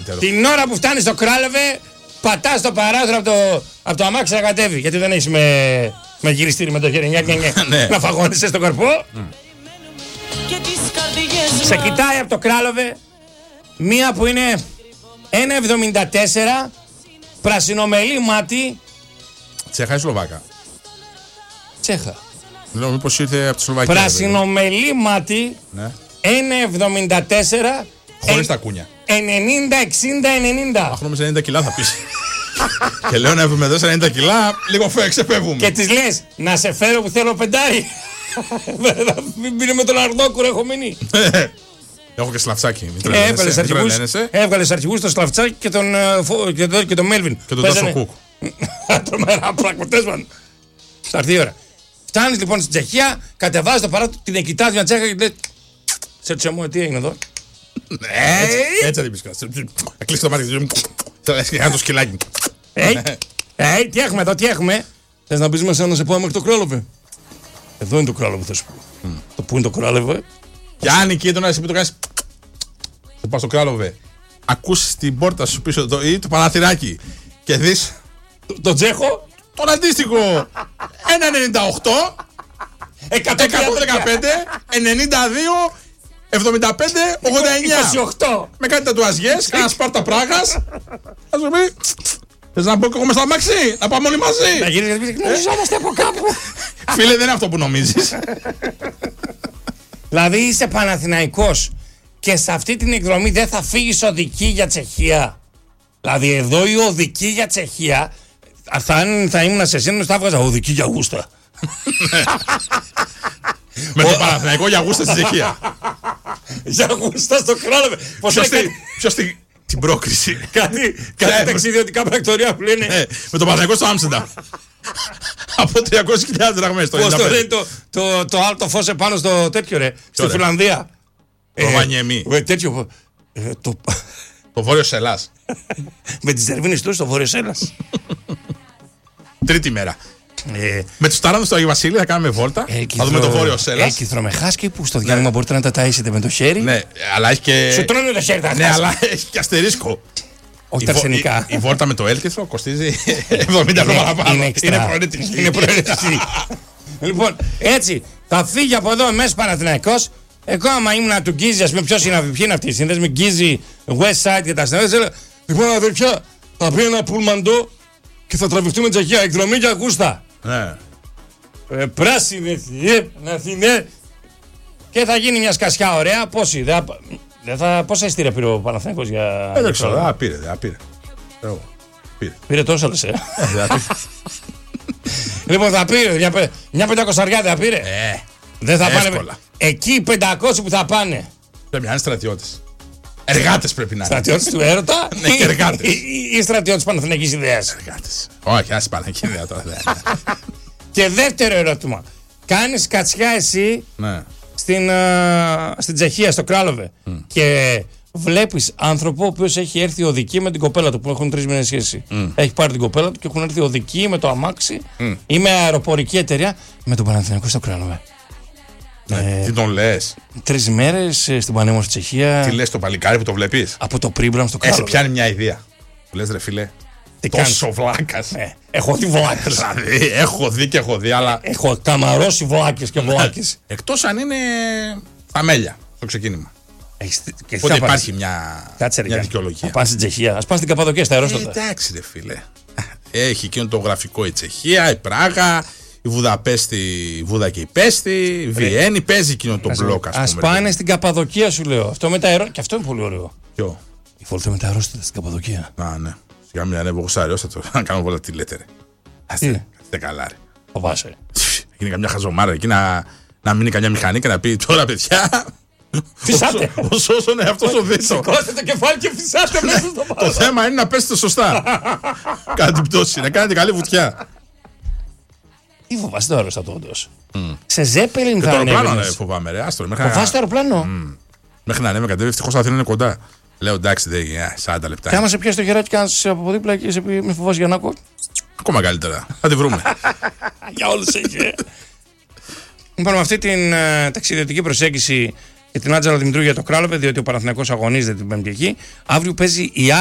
Την ώρα που φτάνει στο Κράλοβε, πατάς το παράθυρο από το αμάξι να κατέβει. Γιατί δεν έχει με γυριστήρι με το χέρι. Να φαγώνεσαι στον καρπό. Σε κοιτάει από το Κράλοβε μία που είναι 1,74, πρασινομελή μάτι. Τσέχα ή Σλοβάκα? Τσέχα. Λέω μήπως ήρθε από τη Σλοβακία. Πρασινομελή μάτι, 1,74. Χωρίς τα κούνια. 90-60-90. Αχ, νόμιζα 90 κιλά θα πεις. Και λέω να έχουμε εδώ 90 κιλά, λίγο ξεφεύγουμε. Και της λες, να σε φέρω που θέλω πεντάρι. Μην πίνει με τον Αρδόκουρο, έχω μείνει. Έχω και σλαφτσάκι. Έβγαλες αρχηγούς το σλαφτσάκι και τον Μέλβιν. Και τον Τάσο Κούκ. Τρομερά πραγματικά. Θα έρθει η ώρα. Φτάνεις λοιπόν στην Τσεχία, κατεβάζεις το παράθυρο, την κοιτάς μια Τσέχα και λέει, σε τσεμώ, τι έγινε εδώ? Έτσι θα την πεις. Θα κλείσει το μάτι. Θα κάνει το σκυλάκι. Τι έχουμε εδώ, τι έχουμε? Θες να μπεις μέσα να σε πάω μέχρι το Κράλοβε? Εδώ είναι το Κράλοβε, θα σου πω. Το πού είναι το Κράλοβε? Και αν εκεί τον που το κάνεις, θα πας στο Κράλοβε, ακούσεις την πόρτα σου πίσω ή το παραθυράκι και δεις τον Τσέχο, τον αντίστοιχο 1,98, 115, 92, 75, 89. 28. Με κάτι τατουαζιές, κάνα Σπάρτα Πράγας. Θα σου πει, θες να μπω και εγώ μες στο αμάξι, να πάμε όλοι μαζί? Να γυρίζεις και γνωριζόμαστε από κάπου. Φίλε, δεν είναι αυτό που νομίζεις. Δηλαδή είσαι Παναθηναϊκός και σε αυτή την εκδρομή δεν θα φύγεις οδική για Τσεχία? Δηλαδή εδώ η οδική για Τσεχία, θα ήμουν σε σύνδεση, θα έβγαζα οδική για Γούστα. Με το Παναθηναϊκό για Γούστα στη Τσεχία. Για Γούστα στο Κράλοβε. Ποιος την πρόκριση? Κάτι ταξιδιωτικά πρακτορία που λένε. Με το Παναθηναϊκό στο Άμστερνταμ. Από 300.000 δραχμές. Πώς το λένε το άλλο φως επάνω στο τέτοιο ρε? Στη Φιλανδία. Το Βανιεμί. Τέτοιο. Το Βόρειος Ελλάς. Με τις δερβίνες του στο Βόρειος Ελλάς. Τρίτη μέρα. Με τους τάρανδους στο Αγίου Βασίλη θα κάνουμε βόλτα. Θα δούμε το Βόρειο Ελλάς. Έκυθρο με χάσκι που στο διάλειμμα μπορείτε να τα ταΐσετε με το χέρι. Ναι, αλλά έχει και. Σου τρώνε το χέρι τα Ναι, αλλά έχει και αστερίσκο. Όχι τα αρσενικά. Η βόλτα με το έλκυθρο κοστίζει 70 ευρώ παραπάνω. Είναι προαιρετική. Λοιπόν, έτσι θα φύγει από εδώ μέσα Παναθηναϊκός. Εγώ άμα ήμουν του Γκίζη, ας πούμε, ποιοι είναι αυτοί οι σύνδεσμοι, Γκίζη, West Side και τα συνέδρια. Λοιπόν, αδερφιά, θα πει ένα πουλμαντό και θα τραβηχτούμε Τσεχία, εκδρομή για Γούστα. Ναι. Πράσινη, Αθηνέ. Και θα γίνει μια σκασιά ωραία. Πόσα ειστήρια πήρε ο Παναθηναϊκός για. Δεν ξέρω, πήρε. Πήρε τόσο λες, Λοιπόν, θα πήρε μια 500 δεν πήρε. Δεν θα πάνε. Εκεί οι 500 που θα πάνε. Πρέπει να είναι στρατιώτες. Εργάτες πρέπει να είναι. Στρατιώτες του έρωτα. Ναι, και εργάτες. Ή στρατιώτες Παναθηναϊκής ιδέας. Εργάτες. Όχι, ας Παναθηναϊκή ιδέα τώρα. Και δεύτερο ερώτημα. Κάνεις κατσιά εσύ στην Τσεχία, στο Κράλοβε. Και βλέπεις άνθρωπο ο οποίος έχει έρθει οδική με την κοπέλα του που έχουν 3 μήνες σχέση. Έχει πάρει την κοπέλα του και έχουν έρθει οδική με το αμάξι ή με αεροπορική εταιρεία με τον Παναθηναϊκό στο Κράλοβε. Τι τον λες? 3 μέρες στην πανέμορφη Τσεχία. Τι λες το παλικάρι που το βλέπεις? Από το Πρίμπραμ στο Κράλοβε. Σε πιάνει μια ιδέα. Του λες ρε φίλε, τόσο βλάκας. Έχω δει βλάκες. Δηλαδή, έχω δει, αλλά. Έχω καμαρώσει βλάκες και βλάκες. Εκτός αν είναι αμέλεια στο ξεκίνημα. Οπότε υπάρχει μια δικαιολογία. Θα πας στην Τσεχία, ας πας στην Καπαδοκία, στα αερόστατα. Εντάξει, ρε φίλε. Έχει εκείνο το γραφικό η Τσεχία, η Πράγα, η Βουδαπέστη, η Βούδα και η Πέστη, η Βιέννη. Παίζει εκείνο το μπλοκ, ας πούμε. Ας πάνε στην Καπαδοκία, σου λέω. Αυτό με τα αερόστατα. Και αυτό είναι πολύ ωραίο. Ποιο? Η βόλτα με τα αερόστατα στην Καπαδοκία. Α, ναι. Σιγά μην ανέβω εγώ στα αερόστατα να κάνω βόλτα, τι λέτε, ρε. Είστε καλά, ρε. Φοβάσαι. Γίνει καμιά χαζομάρα εκεί να μείνει καμιά μηχανή και να πει τώρα, παιδιά. Φυσάτε. Όσο είναι αυτός ο δίτο. Σηκώστε το κεφάλι και φυσάτε μέσα στο πάνω. Το θέμα είναι να πέσετε σωστά. Κάτι πτώση, να κάνετε καλή βουτιά. Τι φοβάσαι το αερόστατο, όντως? Σε Ζέπελιν θα ανέβαινες? Το ανέβαινες? αεροπλάνο φοβάμαι, ρε. Φοβάσαι το αεροπλάνο? Μέχρι να ανέβαινε κατέβει, ευτυχώς Αθήνα είναι κοντά. Λέω εντάξει, δεν είναι 40 λεπτά. Και άμα σε πιάσει το χεράκι και από δίπλα και σε πει μη φοβάσαι Γιαννάκο. Ακόμα καλύτερα. Θα τη βρούμε. Για όλους έχει. Λοιπόν, με αυτή την ταξιδιωτική προσέγγιση και την Άτζαλο Δημητρίου για το Κράλοπε, διότι ο Παναθηναϊκός αγωνίζεται την Πέμπτη εκεί. Αύριο παίζει η